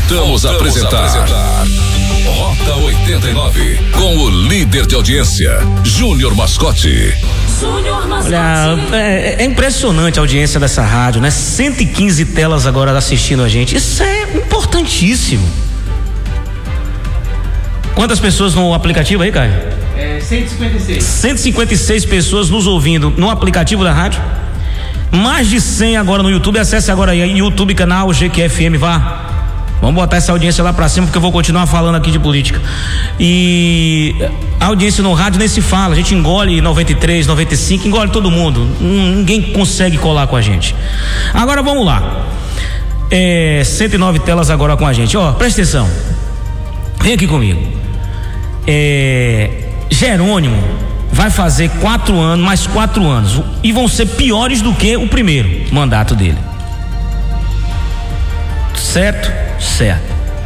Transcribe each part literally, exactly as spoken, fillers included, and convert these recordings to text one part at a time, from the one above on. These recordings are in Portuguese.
Voltamos a apresentar, a apresentar Rota oitenta e nove com o líder de audiência, Júnior Mascote. Olha, é, é impressionante a audiência dessa rádio, né? cento e quinze telas agora assistindo a gente. Isso é importantíssimo. Quantas pessoas no aplicativo aí, Caio? É, cento e cinquenta e seis. cento e cinquenta e seis pessoas nos ouvindo no aplicativo da rádio. Mais de cem agora no YouTube. Acesse agora aí, YouTube, canal G Q F M, vá. Vamos botar essa audiência lá pra cima, porque eu vou continuar falando aqui de política. E a audiência no rádio nem se fala. A gente engole noventa e três, noventa e cinco, engole todo mundo. Ninguém consegue colar com a gente. Agora vamos lá. É, cento e nove telas agora com a gente. Ó, presta atenção. Vem aqui comigo. É, Jerônimo vai fazer quatro anos, mais quatro anos. E vão ser piores do que o primeiro mandato dele. Certo? Certo.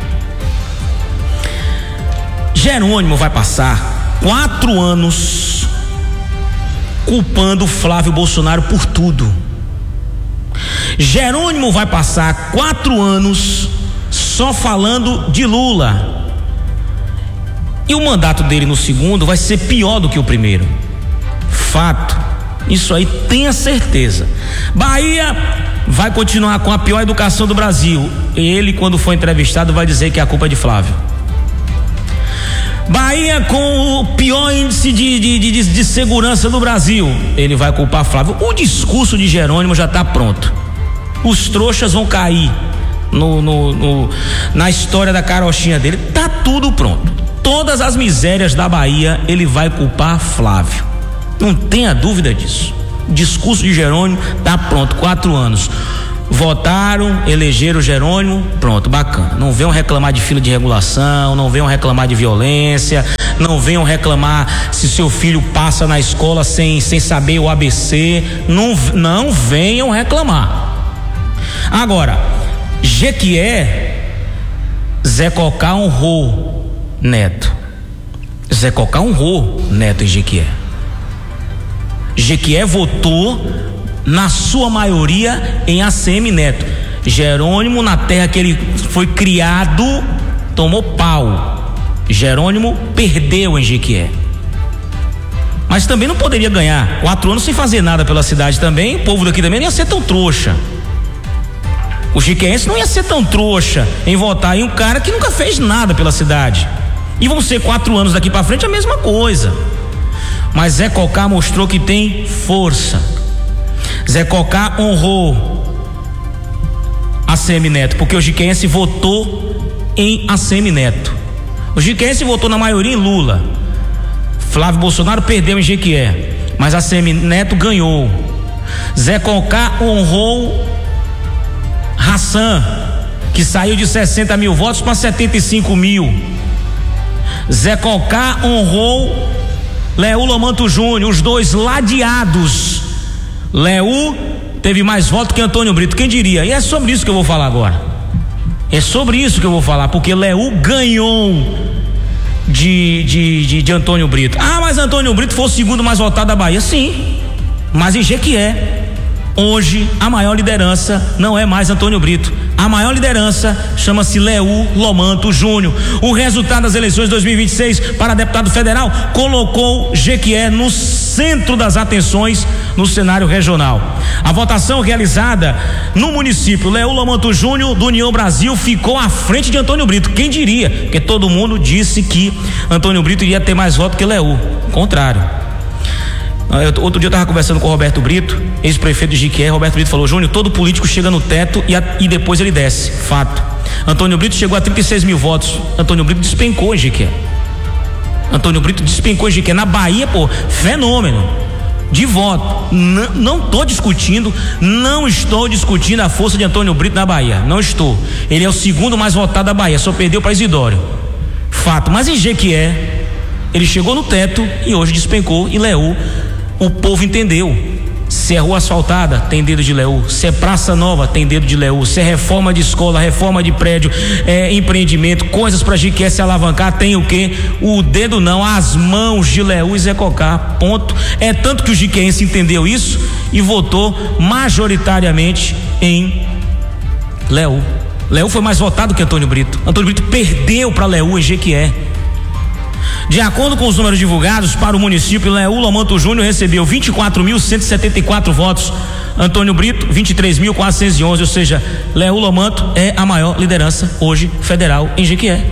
Jerônimo vai passar quatro anos culpando Flávio Bolsonaro por tudo. Jerônimo vai passar quatro anos só falando de Lula. E o mandato dele no segundo vai ser pior do que o primeiro. Fato. Isso aí, tenha certeza. Bahia vai continuar com a pior educação do Brasil. Ele, quando for entrevistado, vai dizer que a culpa é de Flávio. Bahia com o pior índice de, de, de, de segurança do Brasil. Ele vai culpar Flávio. O discurso de Jerônimo já está pronto. Os trouxas vão cair no, no, no, na história da carochinha dele. Tá tudo pronto. Todas as misérias da Bahia ele vai culpar Flávio. Não tenha dúvida disso. O discurso de Jerônimo tá pronto, quatro anos. Votaram, elegeram Jerônimo, pronto, bacana. Não venham reclamar de fila de regulação, não venham reclamar de violência, não venham reclamar se seu filho passa na escola sem, sem saber o A B C. Não, não venham reclamar. Agora, Jequié, Zé Cocá honrou Neto. Zé Cocá honrou Neto e Jequié. Jequié votou na sua maioria em A C M Neto. Jerônimo, na terra que ele foi criado, tomou pau. Jerônimo perdeu em Jequié. Mas também não poderia ganhar quatro anos sem fazer nada pela cidade também. O povo daqui também não ia ser tão trouxa. O jequiense não ia ser tão trouxa em votar em um cara que nunca fez nada pela cidade. E vão ser quatro anos daqui pra frente a mesma coisa. Mas Zé Cocá mostrou que tem força. Zé Cocá honrou A C M Neto, porque o jiquense votou em A C M Neto. O jiquense votou na maioria em Lula. Flávio Bolsonaro perdeu em Jequié, mas A C M Neto ganhou. Zé Cocá honrou Hassan, que saiu de sessenta mil votos para setenta e cinco mil. Zé Cocá honrou Leú Lomanto Júnior, os dois ladeados. Leú teve mais votos que Antônio Brito, quem diria? E é sobre isso que eu vou falar agora. É sobre isso que eu vou falar, porque Leú ganhou de, de, de, de Antônio Brito. Ah, mas Antônio Brito foi o segundo mais votado da Bahia. Sim, mas em Jequié, hoje a maior liderança não é mais Antônio Brito. A maior liderança chama-se Leú Lomanto Júnior. O resultado das eleições de dois mil e vinte e seis para deputado federal colocou Jequié no centro das atenções no cenário regional. A votação realizada no município, Leú Lomanto Júnior do União Brasil ficou à frente de Antônio Brito. Quem diria? Porque todo mundo disse que Antônio Brito iria ter mais votos que Leú. Contrário. Outro dia eu estava conversando com o Roberto Brito, ex-prefeito de Jequié. Roberto Brito falou: Júnior, todo político chega no teto e, a, e depois ele desce. Fato. Antônio Brito chegou a trinta e seis mil votos. Antônio Brito despencou em Jequié. Antônio Brito despencou em Jequié. Na Bahia, pô, fenômeno de voto. N- não estou discutindo, não estou discutindo a força de Antônio Brito na Bahia. Não estou. Ele é o segundo mais votado da Bahia, só perdeu para Isidório. Fato. Mas em Jequié, ele chegou no teto e hoje despencou. E Leú, o povo entendeu. Se é rua asfaltada, tem dedo de Leú. Se é praça nova, tem dedo de Leú. Se é reforma de escola, reforma de prédio, é empreendimento, coisas pra Jequié se alavancar, tem o quê? O dedo não, as mãos de Leú e Zé Cocá, ponto. É tanto que o jiquense entendeu isso e votou majoritariamente em Leú. Leú foi mais votado que Antônio Brito. Antônio Brito perdeu para Leú em Jequié. De acordo com os números divulgados para o município, Leú Lomanto Júnior recebeu vinte e quatro mil cento e setenta e quatro votos, Antônio Brito vinte e três mil quatrocentos e onze, ou seja, Leú Lomanto é a maior liderança hoje federal em Jequié.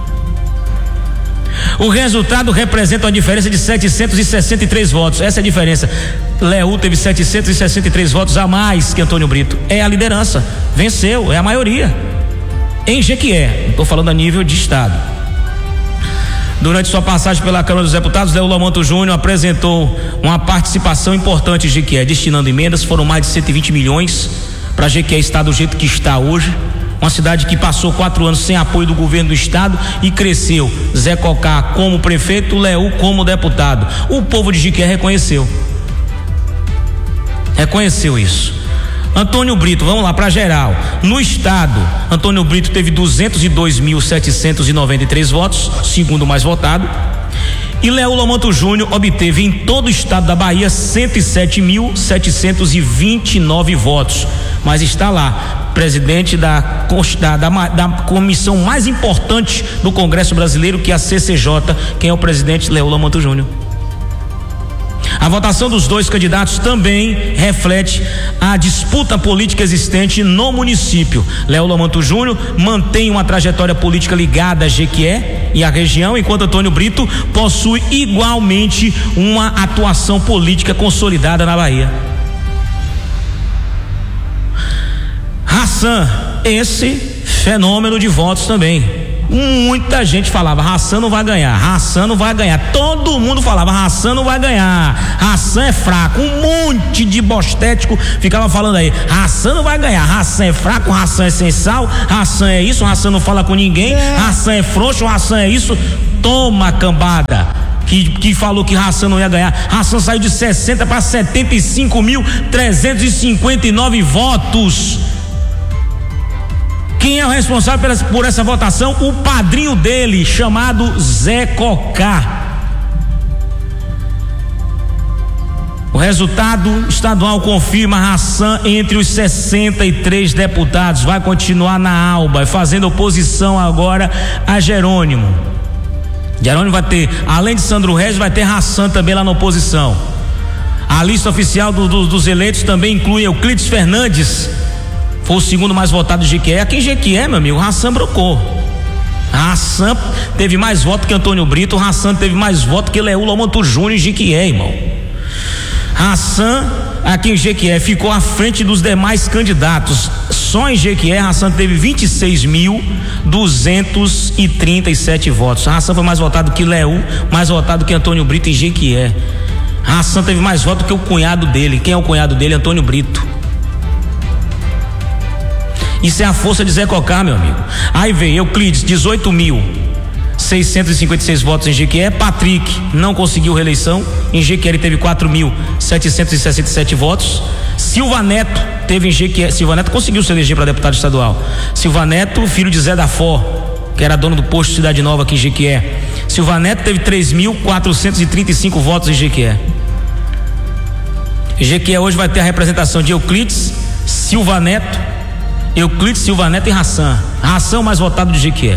O resultado representa uma diferença de setecentos e sessenta e três votos. Essa é a diferença. Leú teve setecentos e sessenta e três votos a mais que Antônio Brito. É a liderança, venceu, é a maioria em Jequié. Estou falando a nível de estado. Durante sua passagem pela Câmara dos Deputados, Leú Lomanto Júnior apresentou uma participação importante em Jequié, destinando emendas. Foram mais de cento e vinte milhões para Jequié estar do jeito que está hoje. Uma cidade que passou quatro anos sem apoio do governo do estado e cresceu. Zé Cocá como prefeito, Leú como deputado. O povo de Jequié reconheceu. Reconheceu isso. Antônio Brito, vamos lá para geral. No estado, Antônio Brito teve duzentos e dois mil setecentos e noventa e três votos, segundo mais votado. E Leú Lomanto Júnior obteve em todo o estado da Bahia cento e sete mil setecentos e vinte e nove votos. Mas está lá, presidente da, da, da, da comissão mais importante do Congresso Brasileiro, que é a C C J. Quem é o presidente? Leú Lomanto Júnior. A votação dos dois candidatos também reflete a disputa política existente no município. Leú Lomanto Júnior mantém uma trajetória política ligada a Jequié e a região, enquanto Antônio Brito possui igualmente uma atuação política consolidada na Bahia. Hassan, esse fenômeno de votos também. Muita gente falava, Hassan não vai ganhar, Hassan não vai ganhar. Todo mundo falava, Hassan não vai ganhar, Hassan é fraco. Um monte de bostético ficava falando aí, Hassan não vai ganhar, Hassan é fraco, Hassan é sem sal, Hassan é isso, Hassan não fala com ninguém, Hassan é frouxo, Hassan é isso. Toma, cambada, que, que falou que Hassan não ia ganhar. Hassan saiu de sessenta para setenta e cinco mil trezentos e cinquenta e nove votos. Quem é o responsável por essa votação? O padrinho dele, chamado Zé Cocá. O resultado estadual confirma Hassan entre os sessenta e três deputados. Vai continuar na Alba, fazendo oposição agora a Jerônimo. Jerônimo vai ter, além de Sandro Regis, vai ter Hassan também lá na oposição. A lista oficial do, do, dos eleitos também inclui Euclides Fernandes. Foi o segundo mais votado de Jequié. Aqui em Jequié, meu amigo, Hassan brocou. Hassan teve mais votos que Antônio Brito. Hassan teve mais votos que Leú Lomanto Júnior em Jequié, irmão. Hassan, aqui em Jequié, ficou à frente dos demais candidatos. Só em Jequié, Hassan teve vinte e seis mil duzentos e trinta e sete votos. Hassan foi mais votado que Leú, mais votado que Antônio Brito em Jequié. Hassan teve mais votos que o cunhado dele. Quem é o cunhado dele? Antônio Brito. Isso é a força de Zé Cocá, meu amigo. Aí veio Euclides, dezoito mil seiscentos e cinquenta e seis votos em Jequié. Patrick não conseguiu reeleição. Em Jequié ele teve quatro mil setecentos e sessenta e sete votos. Silva Neto teve em Jequié. Silva Neto conseguiu se eleger para deputado estadual. Silva Neto, filho de Zé da Fó, que era dono do posto Cidade Nova aqui em Jequié. Silva Neto teve três mil quatrocentos e trinta e cinco votos em Jequié. Jequié hoje vai ter a representação de Euclides, Silva Neto, Euclides, Silva Neto e Hassan. Hassan o mais votado de Jequié.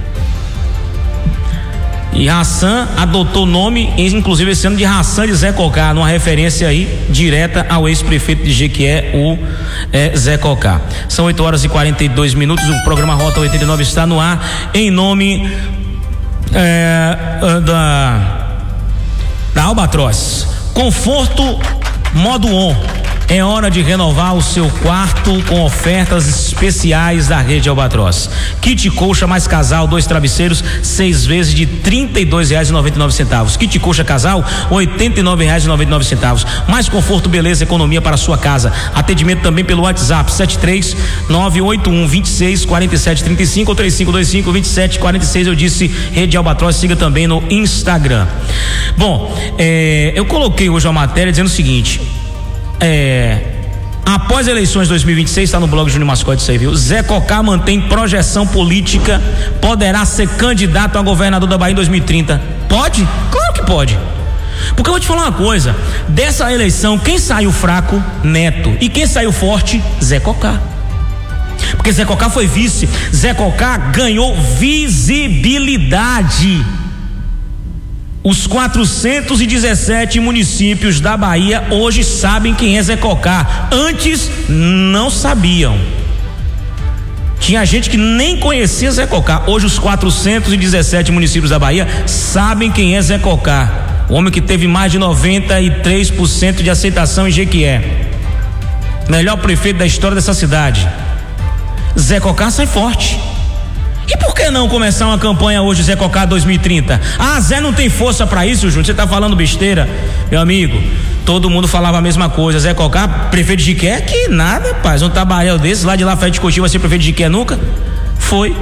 E Hassan adotou o nome, inclusive esse ano, de Hassan de Zé Cocá, numa referência aí direta ao ex-prefeito de Jequié, o é, Zé Cocá. São oito horas e quarenta e dois minutos. O programa Rota oitenta e nove está no ar, em nome é, da, da Albatroz. Conforto modo on. É hora de renovar o seu quarto com ofertas especiais da Rede Albatroz. Kit colcha mais casal, dois travesseiros, seis vezes de trinta e dois reais e noventa e nove centavos. Kit colcha casal, oitenta e nove reais e noventa e nove centavos. Mais conforto, beleza, economia para a sua casa. Atendimento também pelo WhatsApp sete três nove oito um dois seis quatro sete três cinco ou três cinco dois cinco dois sete quatro seis. Eu disse Rede Albatroz. Siga também no Instagram. Bom, é, eu coloquei hoje uma matéria dizendo o seguinte. É, após eleições de dois mil e vinte e seis, está no blog Júnior Mascote, isso aí, viu? Zé Cocá mantém projeção política, poderá ser candidato a governador da Bahia em dois mil e trinta. Pode? Claro que pode. Porque eu vou te falar uma coisa: dessa eleição, quem saiu fraco? Neto. E quem saiu forte? Zé Cocá. porque Zé Cocá foi vice. Zé Cocá ganhou visibilidade. Os quatrocentos e dezessete municípios da Bahia hoje sabem quem é Zé Cocá. Antes não sabiam. Tinha gente que nem conhecia Zé Cocá. Hoje os quatrocentos e dezessete municípios da Bahia sabem quem é Zé Cocá. O homem que teve mais de noventa e três por cento de aceitação em Jequié. Melhor prefeito da história dessa cidade. Zé Cocá sai forte. E por que não começar uma campanha hoje, Zé Cocá dois mil e trinta? Ah, Zé não tem força pra isso, Júnior, você tá falando besteira. Meu amigo, todo mundo falava a mesma coisa. Zé Cocá, prefeito de Jiquié, que nada, rapaz, um tabaréu desse, lá de Lafayette Coutinho vai ser prefeito de Jiquié nunca? Foi.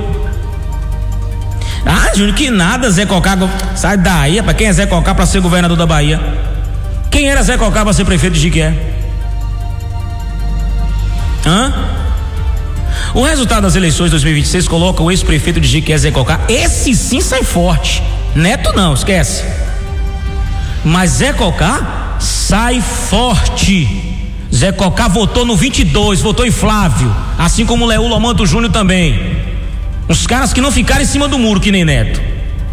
Ah, Júnior, que nada, Zé Cocá, sai daí, rapaz, quem é Zé Cocá pra ser governador da Bahia? Quem era Zé Cocá pra ser prefeito de Jiquié? Hã? O resultado das eleições de dois mil e vinte e seis coloca o ex-prefeito de Jiquié, Zé Cocá. Esse sim sai forte. Neto não, esquece. Mas Zé Cocá sai forte. Zé Cocá votou no vinte e dois, votou em Flávio, assim como o Leú Lomanto Júnior também. Uns caras que não ficaram em cima do muro que nem Neto.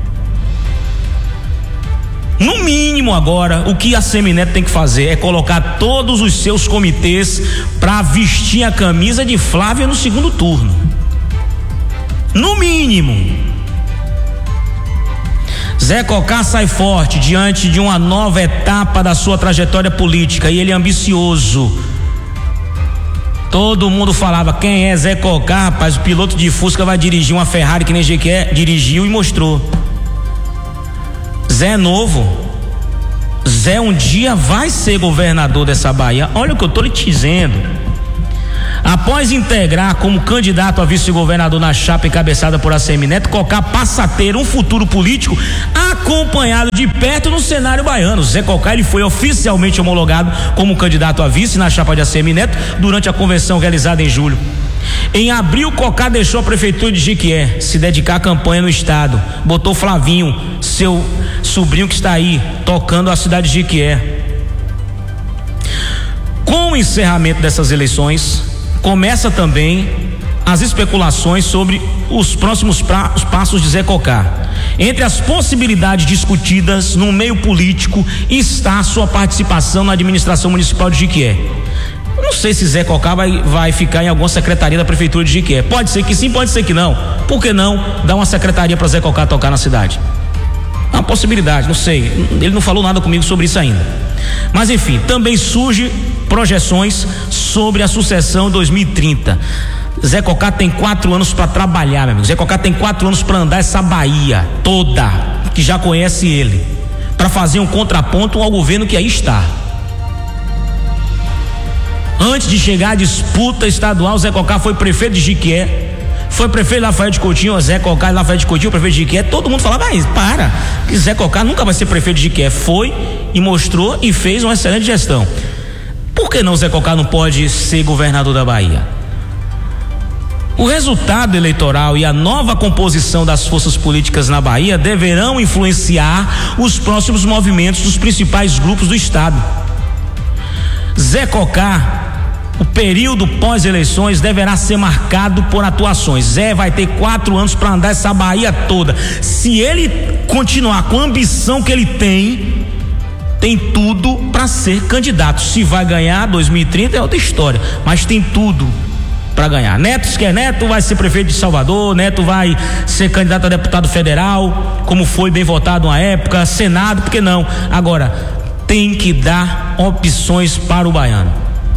No mínimo agora, o que a Semineto tem que fazer é colocar todos os seus comitês para vestir a camisa de Flávia no segundo turno. No mínimo. Zé Cocá sai forte diante de uma nova etapa da sua trajetória política e ele é ambicioso. Todo mundo falava, quem é Zé Cocá, rapaz, o piloto de Fusca vai dirigir uma Ferrari que nem Jequié dirigiu e mostrou. Zé é novo. Zé um dia vai ser governador dessa Bahia. Olha o que eu estou lhe dizendo. Após integrar como candidato a vice-governador na chapa encabeçada por Assemineto, Cocá passa a ter um futuro político acompanhado de perto no cenário baiano. Zé Cocá ele foi oficialmente homologado como candidato a vice na chapa de Assemineto durante a convenção realizada em julho. Em abril, Cocá deixou a prefeitura de Jequié se dedicar à campanha no estado. Botou Flavinho, seu sobrinho que está aí, tocando a cidade de Jequié. Com o encerramento dessas eleições, começa também as especulações sobre os próximos pra, os passos de Zé Cocá. Entre as possibilidades discutidas no meio político está a sua participação na administração municipal de Jequié. Não sei se Zé Cocá vai, vai ficar em alguma secretaria da prefeitura de Jequié. Pode ser que sim, pode ser que não. Por que não dar uma secretaria para Zé Cocá tocar na cidade? É uma possibilidade, não sei. Ele não falou nada comigo sobre isso ainda. Mas enfim, também surge projeções sobre a sucessão em dois mil e trinta. Zé Cocá tem quatro anos para trabalhar, meu amigo. Zé Cocá tem quatro anos para andar essa Bahia toda, que já conhece ele, para fazer um contraponto ao governo que aí está. Antes de chegar à disputa estadual, Zé Cocá foi prefeito de Jequié, foi prefeito de Lafayette Coutinho. Zé Cocá e Lafayette Coutinho, prefeito de Jequié. Todo mundo falava, mas para, que Zé Cocá nunca vai ser prefeito de Jequié. Foi e mostrou e fez uma excelente gestão. Por que não Zé Cocá não pode ser governador da Bahia? O resultado eleitoral e a nova composição das forças políticas na Bahia deverão influenciar os próximos movimentos dos principais grupos do estado. Zé Cocá, o período pós-eleições deverá ser marcado por atuações. Zé vai ter quatro anos para andar essa Bahia toda. Se ele continuar com a ambição que ele tem, tem tudo para ser candidato. Se vai ganhar dois mil e trinta é outra história, mas tem tudo para ganhar. Neto, se quer Neto, vai ser prefeito de Salvador. Neto vai ser candidato a deputado federal, como foi bem votado na época, Senado, por que não? Agora, tem que dar opções para o baiano.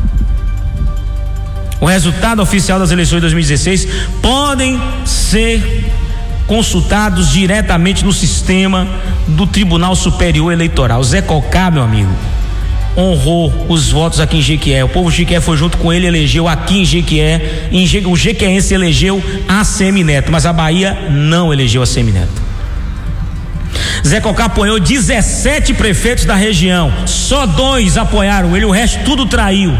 O resultado oficial das eleições de dois mil e dezesseis podem ser consultados diretamente no sistema do Tribunal Superior Eleitoral. Zé Cocá, meu amigo, honrou os votos aqui em Jequié. O povo de Jequié foi junto com ele, elegeu aqui em Jequié. Em Je... O jequiéense elegeu a Semineto, mas a Bahia não elegeu a Semineto. Zé Cocá apoiou dezessete prefeitos da região, só dois apoiaram ele, o resto tudo traiu.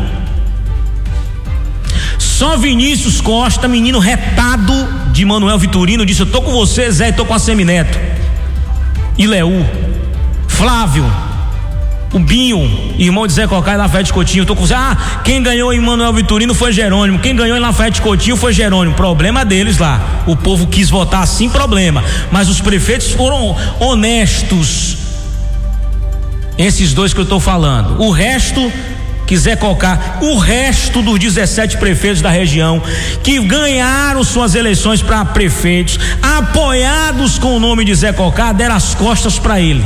Só Vinícius Costa, menino retado de Manuel Vitorino, disse: eu tô com você, Zé, e tô com a Semineto. E Leú, Flávio, O Binho, irmão de Zé Cocá e Lafayette Coutinho. Tô com você. Ah, quem ganhou em Manuel Vitorino foi Jerônimo. Quem ganhou em Lafayette Coutinho foi Jerônimo. Problema deles lá. O povo quis votar assim, problema. Mas os prefeitos foram honestos. Esses dois que eu tô falando. O resto, quiser colocar, o resto dos dezessete prefeitos da região que ganharam suas eleições para prefeitos, apoiados com o nome de Zé Cocá, deram as costas para ele.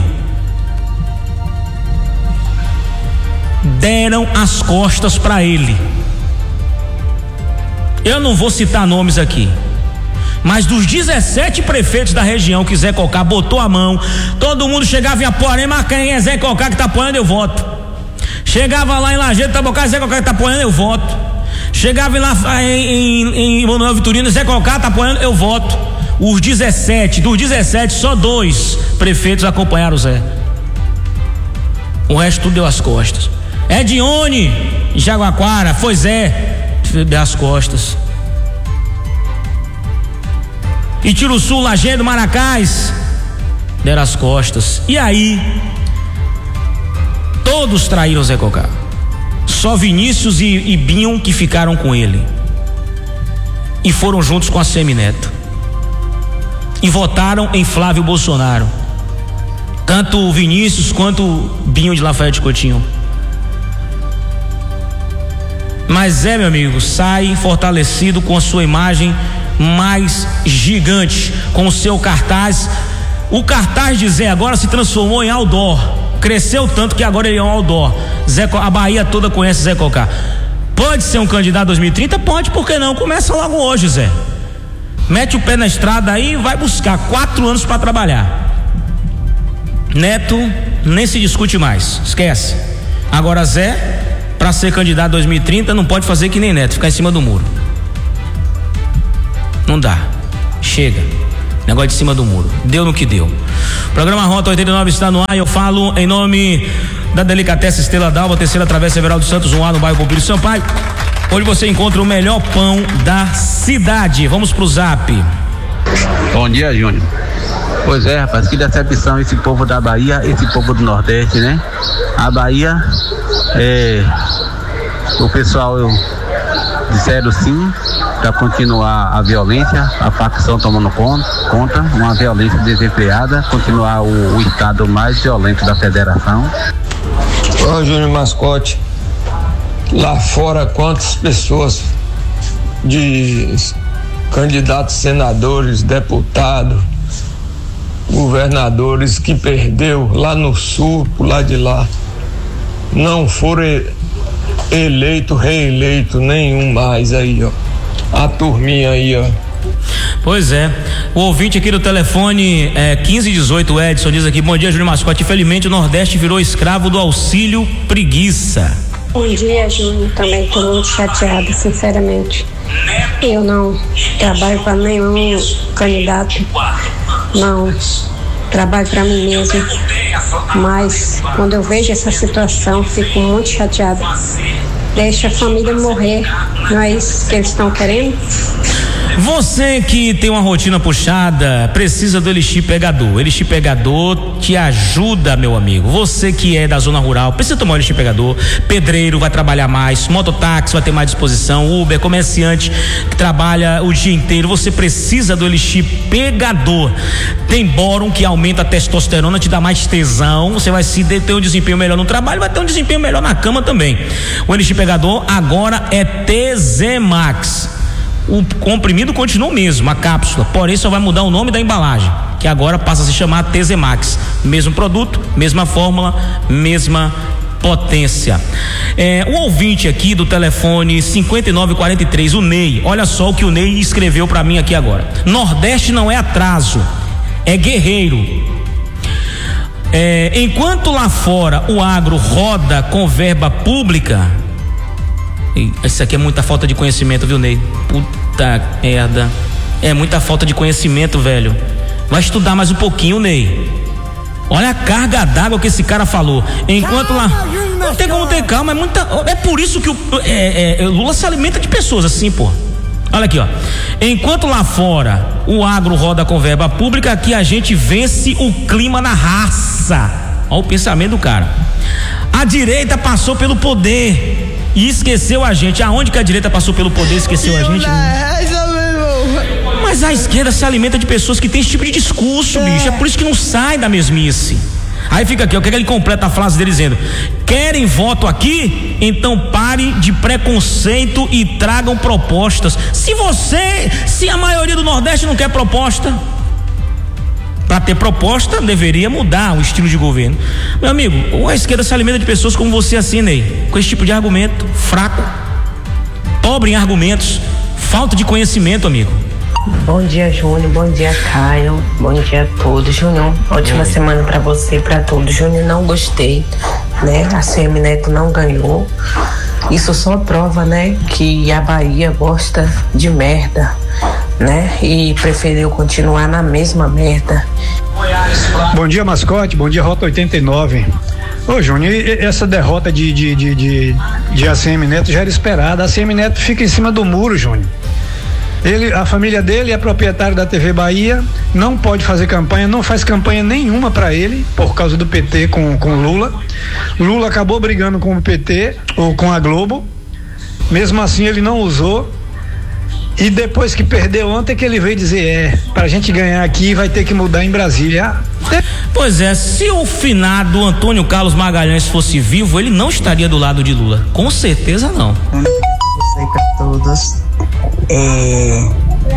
Deram as costas para ele. Eu não vou citar nomes aqui, mas dos dezessete prefeitos da região que Zé Cocá botou a mão, todo mundo chegava em Apuarema, quem é Zé Cocá que tá apoiando, eu voto. Chegava lá em Lajeado, Tabocá, Zé Cocá que tá apoiando, eu voto. Chegava lá em, em, em Manuel Vitorino, Zé Cocá tá apoiando, eu voto. Os dezessete, dos dezessete, só dois prefeitos acompanharam o Zé. O resto tudo deu as costas. Edione, Jaguaquara, foi Zé, deu as costas. Itiruçu, Lajeado, Maracás, deram as costas. E aí, todos traíram Zé Cocá. Só Vinícius e, e Binho que ficaram com ele. E foram juntos com a Semineto. E votaram em Flávio Bolsonaro. Tanto o Vinícius quanto o Binho de Lafayette Coutinho. Mas é, meu amigo, sai fortalecido com a sua imagem mais gigante, com o seu cartaz. O cartaz de Zé agora se transformou em outdoor. Cresceu tanto que agora ele é um outdoor. Zé, a Bahia toda conhece Zé Cocá. Pode ser um candidato a dois mil e trinta? Pode, por que não? Começa logo hoje, Zé. Mete o pé na estrada aí e vai buscar quatro anos para trabalhar. Neto nem se discute mais, esquece. Agora Zé, para ser candidato a dois mil e trinta, não pode fazer que nem Neto, ficar em cima do muro. Não dá, chega. Negócio de cima do muro, deu no que deu. Programa Rota oitenta e nove está no ar. Eu falo em nome da Delicatessen Estrela d'Alva, terceira travessa Everaldo Santos, um A no bairro Pompílio Sampaio. Hoje você encontra o melhor pão da cidade. Vamos pro Zap. Bom dia, Júnior. Pois é, rapaz, que decepção esse povo da Bahia, esse povo do Nordeste, né? A Bahia, é, o pessoal eu, disseram sim para continuar a violência, a facção tomando conta, uma violência desenfreada, continuar o, o estado mais violento da federação. Ô Júnior Mascote, lá fora quantas pessoas de candidatos, senadores, deputados, governadores que perdeu lá no sul, por lá de lá, não foram eleito, reeleito nenhum mais aí, ó. A turminha aí, ó. Pois é, o ouvinte aqui do telefone é, quinze dezoito, Edson, diz aqui: bom dia, Júnior Mascote, infelizmente o Nordeste virou escravo do auxílio preguiça. Bom dia, Júnior, também tô muito chateada, sinceramente. Eu não trabalho para nenhum candidato, não trabalho para mim mesmo, mas quando eu vejo essa situação, fico muito chateada. Deixa a família morrer, não é isso que eles estão querendo? Você que tem uma rotina puxada, precisa do Elixir Pegador. Elixir Pegador te ajuda, meu amigo. Você que é da zona rural, precisa tomar o Elixir Pegador. Pedreiro vai trabalhar mais, mototáxi vai ter mais disposição, Uber, comerciante que trabalha o dia inteiro. Você precisa do Elixir Pegador. Tem bórum que aumenta a testosterona, te dá mais tesão. Você vai se ter um desempenho melhor no trabalho, vai ter um desempenho melhor na cama também. O Elixir Pegador agora é T Z Max. O comprimido continua o mesmo, a cápsula, porém só vai mudar o nome da embalagem, que agora passa a se chamar T Z Max. Mesmo produto, mesma fórmula, mesma potência. É, o ouvinte aqui do telefone cinquenta e nove quarenta e três, o Ney, olha só o que o Ney escreveu para mim aqui agora. Nordeste não é atraso, é guerreiro. É, enquanto lá fora o agro roda com verba pública, isso aqui é muita falta de conhecimento, viu, Ney? Puta merda. É muita falta de conhecimento, velho. Vai estudar mais um pouquinho, Ney. Olha a carga d'água que esse cara falou. Enquanto lá. Não tem como ter calma, é muita. É por isso que o é, é, Lula se alimenta de pessoas assim, pô. Olha aqui, ó. Enquanto lá fora o agro roda com verba pública, aqui a gente vence o clima na raça. Olha o pensamento do cara. A direita passou pelo poder e esqueceu a gente. Aonde que a direita passou pelo poder e esqueceu a gente? Mas a esquerda se alimenta de pessoas que têm esse tipo de discurso, bicho. É por isso que não sai da mesmice. Aí fica aqui, eu quero que ele completa a frase dele dizendo: querem voto aqui? Então pare de preconceito e tragam propostas. Se você, se a maioria do Nordeste não quer proposta, para ter proposta deveria mudar o estilo de governo. Meu amigo, a esquerda se alimenta de pessoas como você assim, Ney, com esse tipo de argumento fraco, pobre em argumentos, falta de conhecimento, amigo. Bom dia, Júnior. Bom dia, Caio. Bom dia a todos. Júnior, ótima Oi. semana pra você e pra todos. Júnior, não gostei, né? A Semi Neto não ganhou. Isso só prova, né, que a Bahia gosta de merda, né? E preferiu continuar na mesma merda. Bom dia, mascote. Bom dia, Rota oitenta e nove. Ô, Júnior, essa derrota de, de, de, de, de A C M Neto já era esperada. A A C M Neto fica em cima do muro, Júnior. Ele, a família dele é proprietário da T V Bahia, não pode fazer campanha, não faz campanha nenhuma para ele, por causa do P T com, com Lula. Lula acabou brigando com o P T, ou com a Globo, mesmo assim ele não usou. E depois que perdeu ontem é que ele veio dizer, é, pra gente ganhar aqui vai ter que mudar em Brasília. Pois é, se o finado Antônio Carlos Magalhães fosse vivo, ele não estaria do lado de Lula, com certeza não. Sei pra todos. É,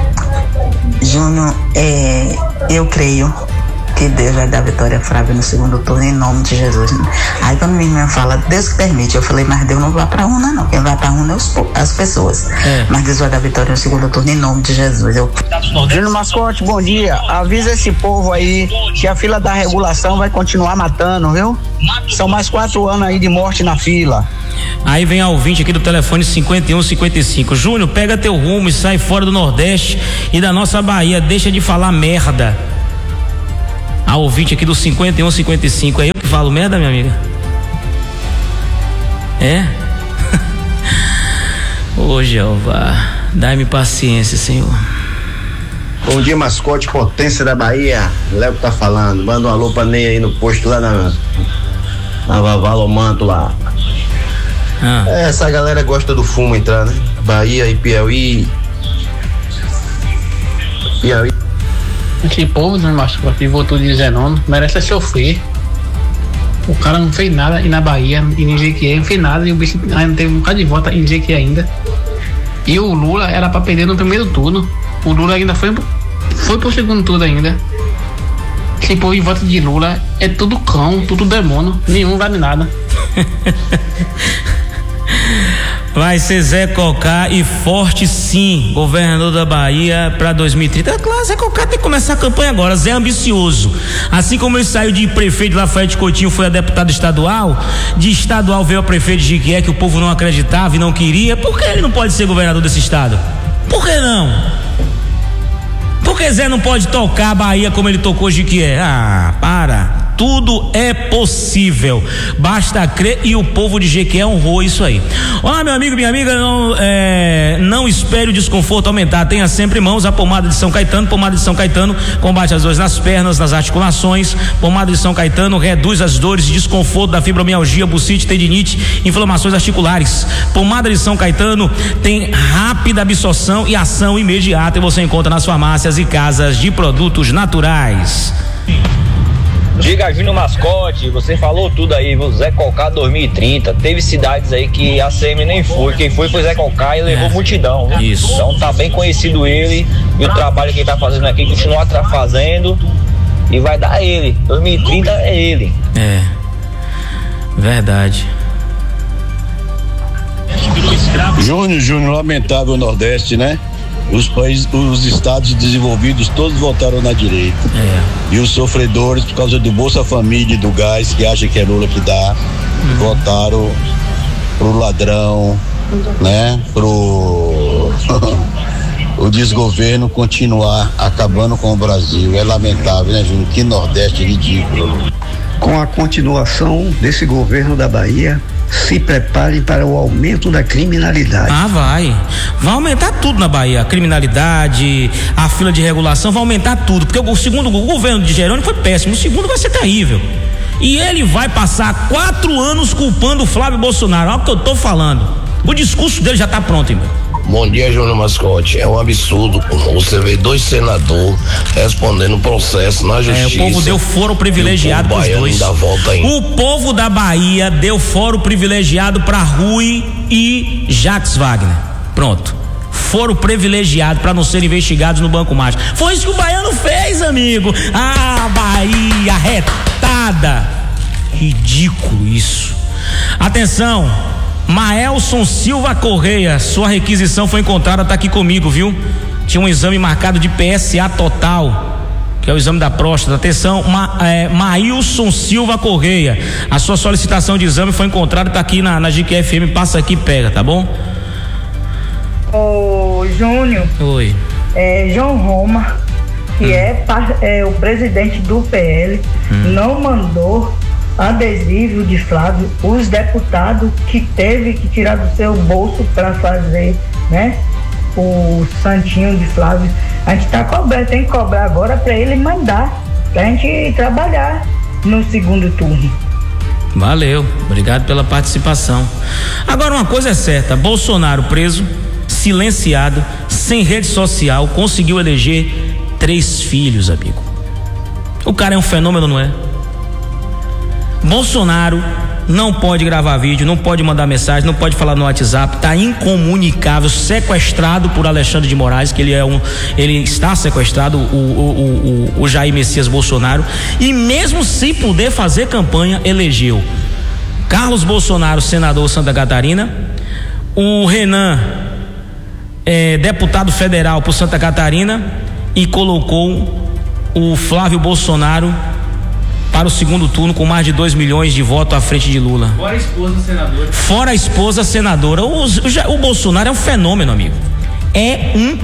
Júnior, é, eu creio que Deus vai dar vitória a Flávia no segundo turno, em nome de Jesus. Aí quando minha irmã fala, Deus que permite, eu falei, mas Deus não vai pra urna não, quem vai pra urna é os, as pessoas, é. Mas Deus vai dar vitória no segundo turno, em nome de Jesus. Eu... Júnior Mascote, bom dia, avisa esse povo aí que a fila da regulação vai continuar matando, viu? São mais quatro anos aí de morte na fila. Aí vem a ouvinte aqui do telefone cinquenta e um cinquenta e cinco. Júnior, pega teu rumo e sai fora do Nordeste e da nossa Bahia, deixa de falar merda. A ouvinte aqui do cinquenta e um cinquenta e cinco. É eu que falo merda, minha amiga? É? Ô Jeová, dai-me paciência, Senhor. Bom dia, mascote, potência da Bahia. Léo tá falando. Manda um alô pra Ney aí no posto lá na, na Vavalomanto lá. Ah. É, essa galera gosta do fumo entrar, né? Bahia e Piauí. Piauí. Esse povo, né, mascote, votou de Zenon, merece sofrer. O cara não fez nada e na Bahia, e em Jequié não fez nada, e o bicho ainda teve um bocado de volta em Jequié ainda. E o Lula era pra perder no primeiro turno. O Lula ainda foi, foi pro segundo turno ainda. Esse povo em volta de Lula é tudo cão, tudo demônio, nenhum vale nada. Vai ser Zé Cocá e forte sim, governador da Bahia para dois mil e trinta. É claro, Zé Cocá tem que começar a campanha agora. Zé é ambicioso. Assim como ele saiu de prefeito de Lafayette Coutinho, foi a deputado estadual, de estadual veio a prefeito de Jequié, que o povo não acreditava e não queria. Por que ele não pode ser governador desse estado? Por que não? Por que Zé não pode tocar a Bahia como ele tocou Jequié? Ah, para. Tudo é possível, basta crer, e o povo de Jequié honrou isso aí. Olá, meu amigo, minha amiga, não, é, não espere o desconforto aumentar, tenha sempre em mãos a pomada de São Caetano. Pomada de São Caetano combate as dores nas pernas, nas articulações. Pomada de São Caetano reduz as dores e desconforto da fibromialgia, bursite, tendinite, inflamações articulares. Pomada de São Caetano tem rápida absorção e ação imediata, e você encontra nas farmácias e casas de produtos naturais. Diga, Júnior Mascote, você falou tudo aí, viu? Zé Cocá dois mil e trinta. Teve cidades aí que a C M nem foi. Quem foi foi Zé Cocá e levou é. multidão. Viu? Isso. Então tá bem conhecido ele. E o trabalho que ele tá fazendo aqui, continuar fazendo. E vai dar ele. dois mil e trinta é ele. É. Verdade. Júnior, Júnior, lamentável o Nordeste, né? Os países, os estados desenvolvidos todos votaram na direita. É. E os sofredores, por causa do Bolsa Família e do gás, que acha que é Lula que dá, uhum. votaram pro ladrão, né? Pro o desgoverno continuar acabando com o Brasil. É lamentável, né, Júnior? Que Nordeste ridículo. Com a continuação desse governo da Bahia, se preparem para o aumento da criminalidade. Ah, vai. Vai aumentar tudo na Bahia. A criminalidade, a fila de regulação, vai aumentar tudo. Porque o segundo o governo de Jerônimo foi péssimo. O segundo vai ser terrível. E ele vai passar quatro anos culpando o Flávio Bolsonaro. Olha o que eu tô falando. O discurso dele já tá pronto, irmão. Bom dia, Júnior Mascote. É um absurdo você ver dois senadores respondendo processo na justiça. É, o povo deu foro privilegiado pros dois. O povo da Bahia deu foro privilegiado pra Rui e Jacques Wagner. Pronto. Foro privilegiado para não serem investigados no Banco Mágico. Foi isso que o baiano fez, amigo. Ah, Bahia retada. Ridículo isso. Atenção, Maelson Silva Correia, sua requisição foi encontrada, tá aqui comigo, viu? Tinha um exame marcado de P S A total, que é o exame da próstata. Atenção, Ma, é, Mailson Silva Correia, a sua solicitação de exame foi encontrada, tá aqui na, na G Q F M, passa aqui e pega, tá bom? Ô Júnior. Oi. É, João Roma, que hum. é, é o presidente do P L, hum. não mandou adesivo de Flávio. Os deputados que teve que tirar do seu bolso para fazer, né, o santinho de Flávio, a gente tá cobrando, tem que cobrar agora para ele mandar, pra gente trabalhar no segundo turno. Valeu, obrigado pela participação. Agora uma coisa é certa, Bolsonaro preso, silenciado, sem rede social, conseguiu eleger três filhos, amigo. O cara é um fenômeno, não é? Bolsonaro não pode gravar vídeo, não pode mandar mensagem, não pode falar no WhatsApp, tá incomunicável, sequestrado por Alexandre de Moraes, que ele é um, ele está sequestrado, o, o, o, o Jair Messias Bolsonaro, e mesmo sem poder fazer campanha, elegeu Carlos Bolsonaro, senador Santa Catarina, o Renan, é, deputado federal por Santa Catarina, e colocou o Flávio Bolsonaro para o segundo turno com mais de dois milhões de votos à frente de Lula. Fora a esposa senadora. Fora a esposa senadora. O, o, o Bolsonaro é um fenômeno, amigo. É um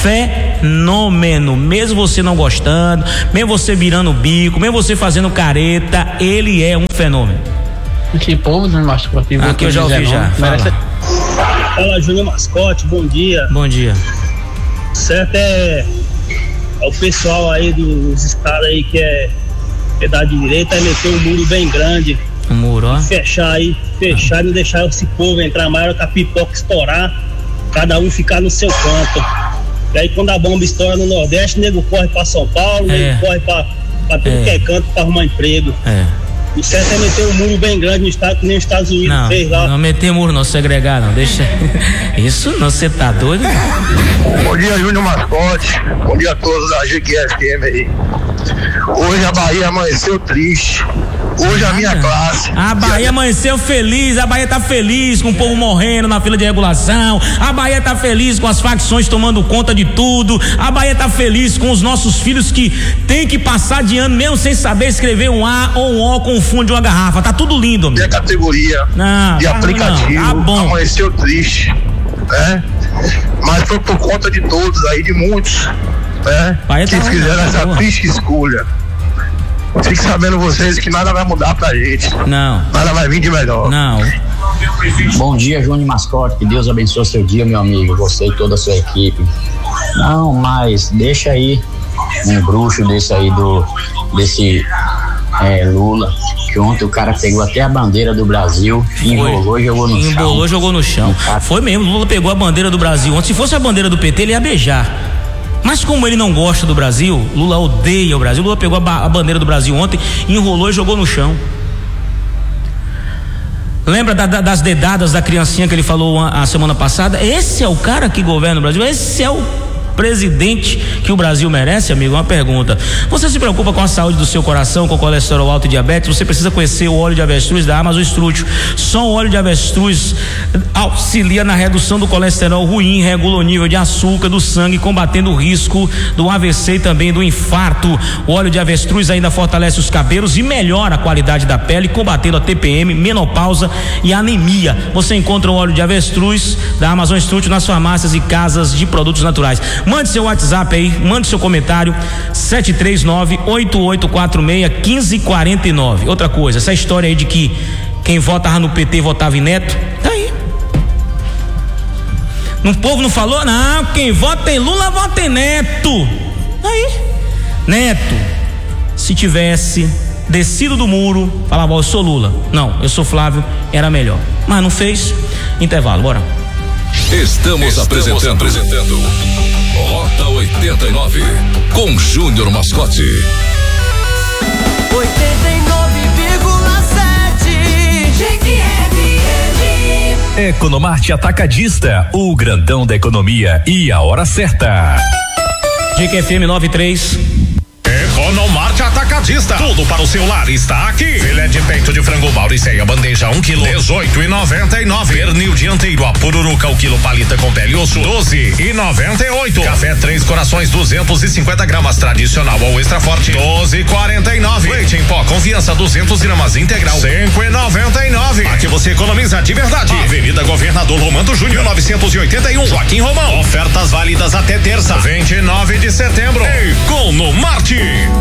fenômeno. Mesmo você não gostando, mesmo você virando o bico, mesmo você fazendo careta, ele é um fenômeno. Que povo, né, Márcio? Aqui, aqui eu já ouvi já. Fala. Fala, Júnior Mascote, bom dia. Bom dia. Certo é, é o pessoal aí dos estados aí que é que é da direita, meter um muro bem grande. Um muro, ó. Fechar aí, fechar ah. e não deixar esse povo entrar mais, a pipoca estourar, cada um ficar no seu canto. E aí quando a bomba estoura no Nordeste, o nego corre pra São Paulo, o é. nego corre pra, pra tudo é. que é canto pra arrumar emprego. É. O certo é meter um muro bem grande no estado, que nem os Estados Unidos não, fez lá. Não meter muro, não, segregar, não, deixa. Isso não, você tá doido? Bom dia, Júnior Mascote. Bom dia a todos da G Q F M aí. Hoje a Bahia amanheceu triste. Hoje a minha classe. A Bahia amanheceu feliz, a Bahia tá feliz com o povo morrendo na fila de regulação, a Bahia tá feliz com as facções tomando conta de tudo, a Bahia tá feliz com os nossos filhos que tem que passar de ano mesmo sem saber escrever um A ou um O com o fundo de uma garrafa, tá tudo lindo, amigo. E a categoria não, de tá aplicativo não, tá bom. Amanheceu triste, né? Mas foi por conta de todos aí, de muitos, né? Bahia que tá fizeram tá essa boa. triste escolha. Fique sabendo vocês que nada vai mudar pra gente. Não. Nada vai vir de melhor. Não. Bom dia, Júnior Mascote. Que Deus abençoe seu dia, meu amigo. Você e toda a sua equipe. Não, mas deixa aí um bruxo desse aí do desse é, Lula, que ontem o cara pegou até a bandeira do Brasil, enrolou e jogou no Embolou, chão. Embolou, jogou no chão. Foi mesmo, Lula pegou a bandeira do Brasil ontem. Se fosse a bandeira do P T, ele ia beijar. Mas como ele não gosta do Brasil, Lula odeia o Brasil, Lula pegou a, ba- a bandeira do Brasil ontem, enrolou e jogou no chão. Lembra da, da, das dedadas da criancinha que ele falou a, a semana passada? Esse é o cara que governa o Brasil, esse é o presidente que o Brasil merece, amigo? Uma pergunta: você se preocupa com a saúde do seu coração, com colesterol alto e diabetes? Você precisa conhecer o óleo de avestruz da Amazon Estrútil. Só o óleo de avestruz auxilia na redução do colesterol ruim, regula o nível de açúcar do sangue, combatendo o risco do A V C e também do infarto. O óleo de avestruz ainda fortalece os cabelos e melhora a qualidade da pele, combatendo a T P M, menopausa e anemia. Você encontra o óleo de avestruz da Amazon Estrútil nas farmácias e casas de produtos naturais. Mande seu WhatsApp aí, mande seu comentário, sete três nove, oito oito quatro seis, um cinco quatro nove. Outra coisa, essa história aí de que quem votava no P T votava em Neto, tá aí. O povo não falou? Não, quem vota em Lula vota em Neto. Aí, Neto, se tivesse descido do muro, falava, ó, eu sou Lula. Não, eu sou Flávio, era melhor. Mas não fez. Intervalo, bora. Estamos, Estamos apresentando, apresentando Rota oitenta e nove com Júnior Mascote. oitenta e nove vírgula sete G Q F M. Economarte Atacadista, o grandão da economia e a hora certa. G Q F M noventa e três. Economarte Atacadista, tudo para o seu lar está aqui. Filé de peito de frango Mauriceia, bandeja um quilo, dezoito e noventa e nove. Pernil dianteiro, a pururuca, o quilo palita com pele e osso, doze e noventa e oito. Café Três Corações, duzentos e cinquenta gramas, tradicional ou extra forte, doze e quarenta e nove. Leite em pó, confiança, duzentos gramas, integral, cinco e noventa e nove. Aqui você economiza de verdade. Avenida Governador Romano Júnior, novecentos e oitenta e um, Joaquim Romão. Ofertas válidas até terça, vinte e nove de setembro. Economarte.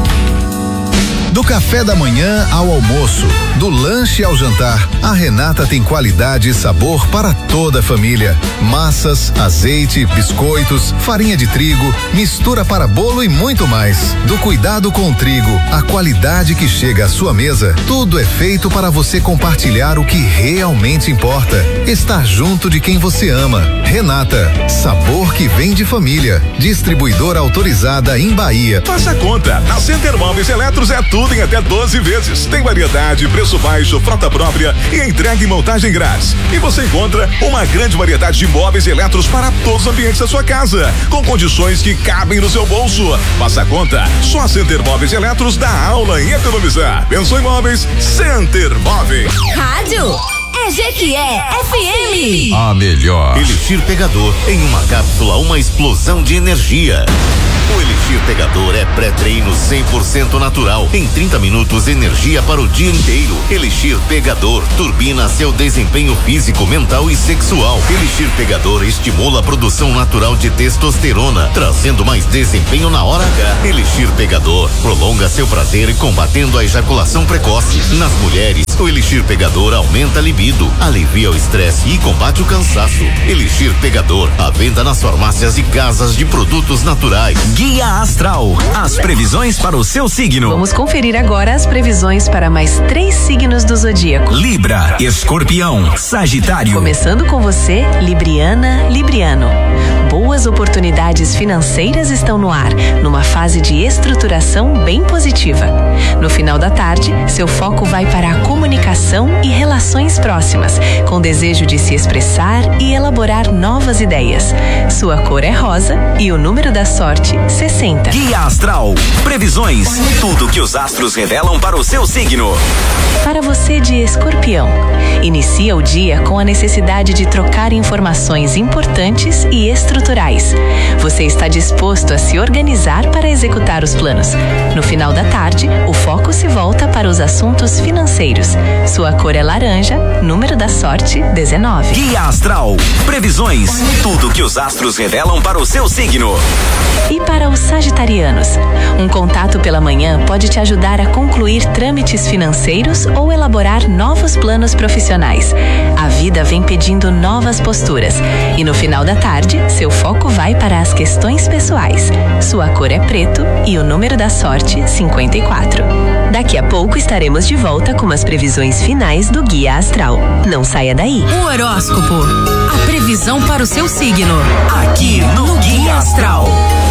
Do café da manhã ao almoço, do lanche ao jantar, a Renata tem qualidade e sabor para toda a família. Massas, azeite, biscoitos, farinha de trigo, mistura para bolo e muito mais. Do cuidado com o trigo, a qualidade que chega à sua mesa, tudo é feito para você compartilhar o que realmente importa. Estar junto de quem você ama. Renata, sabor que vem de família. Distribuidora autorizada em Bahia. Faça a conta. Na Center Móveis Eletros é tudo em até doze vezes. Tem variedade, preço baixo, frota própria e entrega e montagem grátis. E você encontra uma grande variedade de móveis eletros para todos os ambientes da sua casa, com condições que cabem no seu bolso. Faça a conta. Só a Center Móveis Eletros dá aula em economizar. Pensou em móveis? Center Móveis. Rádio é G Q F M. A melhor. Elixir Pegador, em uma cápsula, uma explosão de energia. O Elixir Pegador é pré-treino cem por cento natural. Em trinta minutos, energia para o dia inteiro. Elixir Pegador turbina seu desempenho físico, mental e sexual. Elixir Pegador estimula a produção natural de testosterona, trazendo mais desempenho na hora H. Elixir Pegador prolonga seu prazer e combatendo a ejaculação precoce. Nas mulheres, o Elixir Pegador aumenta a libido, alivia o estresse e combate o cansaço. Elixir Pegador, à venda nas farmácias e casas de produtos naturais. Guia Astral, as previsões para o seu signo. Vamos conferir agora as previsões para mais três signos do zodíaco: Libra, Escorpião, Sagitário. Começando com você, Libriana, Libriano. Boas oportunidades financeiras estão no ar, numa fase de estruturação bem positiva. No final da tarde, seu foco vai para a comunicação e relações próximas, com desejo de se expressar e elaborar novas ideias. Sua cor é rosa e o número da sorte, sessenta. Guia Astral, previsões, tudo que os astros revelam para o seu signo. Para você de Escorpião, inicia o dia com a necessidade de trocar informações importantes e estruturais. Você está disposto a se organizar para executar os planos. No final da tarde, o foco se volta para os assuntos financeiros. Sua cor é laranja, número da sorte, dezenove. Guia Astral, previsões, tudo que os astros revelam para o seu signo. E para os sagitarianos, um contato pela manhã pode te ajudar a concluir trâmites financeiros ou elaborar novos planos profissionais. A vida vem pedindo novas posturas e no final da tarde, seu foco vai para as questões pessoais. Sua cor é preto e o número da sorte, cinquenta e quatro. Daqui a pouco estaremos de volta com as previsões finais do Guia Astral. Não saia daí. O horóscopo, a previsão para o seu signo, aqui no Guia Astral.